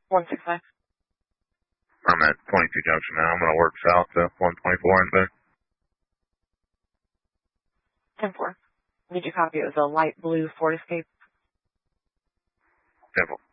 165. I'm at 22 Junction now. I'm going to work south to 124 and back. 10-4. Did you copy? It was a light blue Ford Escape. 10-4.